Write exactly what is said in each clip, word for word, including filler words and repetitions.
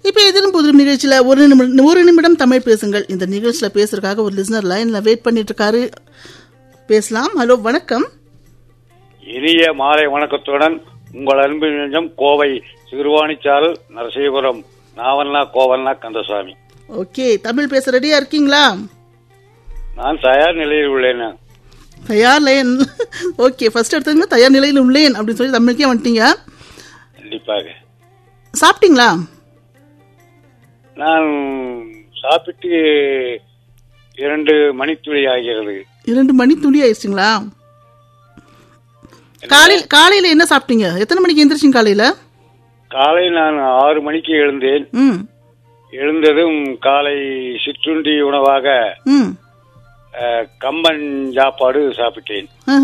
இப்போ எதிரும் புதிரும் நிகழ்ச்சியில ஒரு நிமிடம் ஒரு நிமிடம் தமிழ் பேசுங்கள். இந்த நிகழ்ச்சியில பேசுறதுக்காக ஒரு லிசனர் லைன்ல வெயிட் பண்ணிட்டு இருக்காரு. பேசலாம். ஹலோ, வணக்கம். இனிய மாலை வணக்கத்துடன் உங்கள் அன்பு நெஞ்சம் கோவை சிறுவாணிச்சாரல் நரசிபுரம் நாவண்ணா கோவண்ணா கந்தசாமி. ஓகே, தமிழ் பேச ரெடியா இருக்கீங்களா? நான் தயார் நிலையில் உள்ளேன். தயார் லைன். ஓகே, ஃபர்ஸ்ட் எடுத்ததுமே தயார் நிலையில் உள்ளேன் அப்படின்னு சொல்லி தமிழுக்கே வந்துட்டீங்க. கண்டிப்பாக. சாப்பிட்டீங்களா? நான் சாப்பிட்டு இரண்டு மணித்துளி ஆகிறது. இரண்டு மணி துளி ஆயிடுச்சுங்களா? காலையில் காலையில என்ன சாப்பிட்டீங்க? எத்தனை மணிக்கு எந்திரிச்சிங்க காலையில? காலை நான் ஆறு மணிக்கு எழுந்தேன். ம். எழுந்ததும் காலை சிற்றுண்டி உணவாக ம். கம்பன் சாப்பாடு சாப்பிட்டேன்.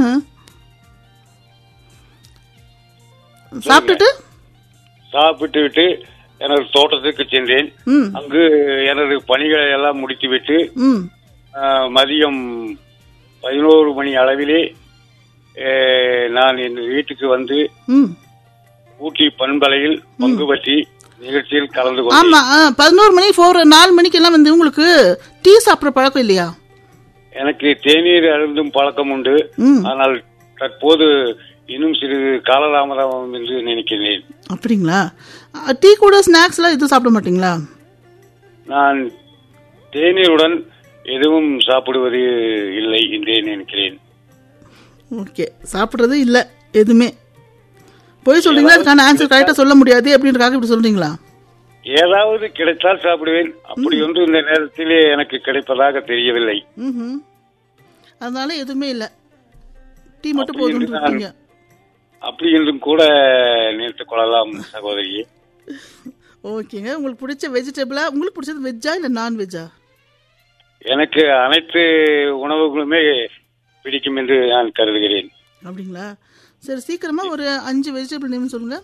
சாப்பிட்டுட்டு சாப்பிட்டு விட்டு எனது தோட்டத்துக்கு சென்றேன். அங்கு எனது பணிகளை எல்லாம் முடித்துவிட்டு மதியம் பதினோரு மணி அளவிலே நான் என் வீட்டுக்கு வந்து ஊட்டி பண்பலையில் பங்கு பற்றி நிகழ்ச்சியில் கலந்து கொண்டேன். ஆமா, பதினோரு மணி போர் நாலு மணிக்கு எல்லாம் வந்து உங்களுக்கு டீ சாப்பிட்ற பழக்கம் இல்லையா? எனக்கு தேநீர் அருந்தும் பழக்கம் உண்டு. ஆனால் தற்போது இன்னும் சிறிது காலதாமதம் என்று நினைக்கிறேன். அப்படிங்களா? டீ கூட ஸ்நாக்ஸ் எல்லாம் எதுவும் சாப்பிட மாட்டீங்களா? நான் தேநீருடன் எதுவும் சாப்பிடுவது இல்லை என்றே நினைக்கிறேன். ஓகே, சாப்பிடுறது இல்ல எதுவுமே. போய் சொல்றீங்களா? அதுக்கான ஆன்சர் கரெக்டா சொல்ல முடியாது அப்படின்றதுக்காக இப்படி சொல்றீங்களா? ஏதாவது கிடைத்தால் சாப்பிடுவேன். அப்படி ஒன்று இந்த நேரத்திலே எனக்கு கிடைப்பதாக தெரியவில்லை. அதனால எதுவுமே இல்ல, டீ மட்டும் போதும். அப்படி என்றும் கூட நினைத்துக் கொள்ளலாம் சகோதரியே. ஓகேங்க. உங்களுக்கு பிடிச்ச வெஜிடபிளா? உங்களுக்கு பிடிச்சது வெஜ்ஜா இல்ல நான் வெஜ்ஜா? எனக்கு அனைத்து உணவுகளுமே பிடிக்கும் என்று நான் கருதுகிறேன். அப்படிங்களா? சரி, சீக்கிரமா ஒரு அஞ்சு வெஜிடபிள் நேம் சொல்லுங்க.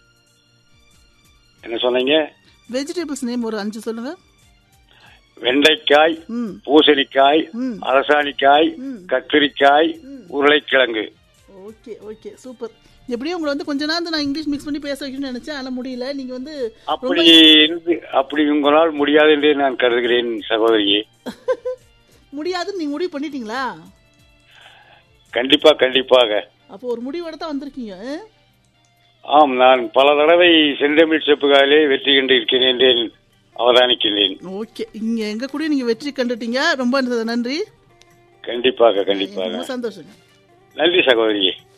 என்ன சொன்னீங்க? வெஜிடபிள்ஸ் நேம் ஒரு அஞ்சு சொல்லுங்க. வெண்டைக்காய், பூசணிக்காய், அரசாணிக்காய், கத்திரிக்காய், உருளைக்கிழங்கு. Okay okay, super. எப்படியும் உங்களை வந்து கொஞ்ச நேரம் நான் இங்கிலீஷ் மிக்ஸ் பண்ணி பேச வைக்கணும்னு நினைச்சேன், ஆனா முடியல. நீங்க வந்து அப்படி அப்படி உங்களால் முடியாது என்று நான் கருதுகிறேன் சகோதரியே. முடியாதுன்னு நீங்க முடிவு பண்ணிட்டீங்களா? கண்டிப்பா கண்டிப்பாக. அப்போ ஒரு முடிவோட தான் வந்திருக்கீங்க. ஆம், நான் பல தடவை செந்தமிழ் செப்புகாலே வெற்றி கண்டு இருக்கிறேன் என்றேன் அவதானிக்கிறேன். ஓகே, இங்க எங்க கூட நீங்க வெற்றி கண்டுட்டீங்க. ரொம்ப நன்றி. கண்டிப்பாக கண்டிப்பாக. சந்தோஷம். நன்றி சகோதரியே.